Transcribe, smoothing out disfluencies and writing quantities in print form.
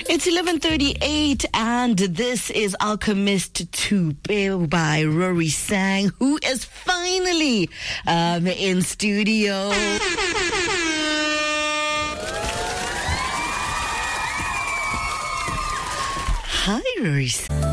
It's 11:38 and this is Alchemist 2 by Rory Sang, who is finally in studio. Hi, Rory.